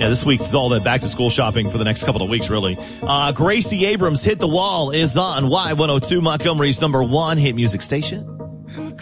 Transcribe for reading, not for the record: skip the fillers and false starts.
Yeah, this week is all that back to school shopping for the next couple of weeks, really. Gracie Abrams, Hit the Wall is on Y102, Montgomery's #1 hit music station.